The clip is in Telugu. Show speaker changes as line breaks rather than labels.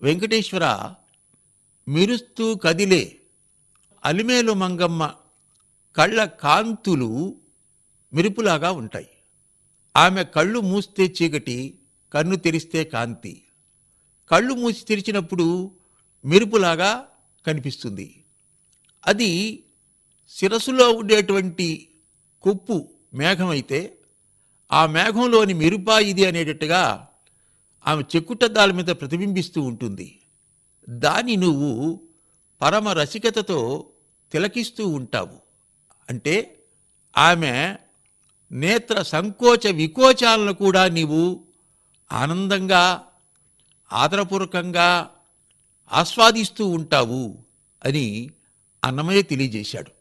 వెంకటేశ్వర, మెరుస్తూ కదిలే అలిమేలు మంగమ్మ కళ్ళ కాంతులు మెరుపులాగా ఉంటాయి. ఆమె కళ్ళు మూస్తే చీకటి, కన్ను తెరిస్తే కాంతి. కళ్ళు మూసి తెరిచినప్పుడు మెరుపులాగా కనిపిస్తుంది. అది శిరస్సులో ఉండేటువంటి కొప్పు మేఘమైతే ఆ మేఘంలోని మెరుపా ఇది అనేటట్టుగా ఆమె చెక్కుటద్దాల మీద ప్రతిబింబిస్తూ ఉంటుంది. దాన్ని నువ్వు పరమ రసికతతో తిలకిస్తూ ఉంటావు. అంటే ఆమె నేత్ర సంకోచ వికోచాలను కూడా నీవు ఆనందంగా, ఆదరపూర్వకంగా ఆస్వాదిస్తూ ఉంటావు అని అన్నమయ్య తెలియజేశాడు.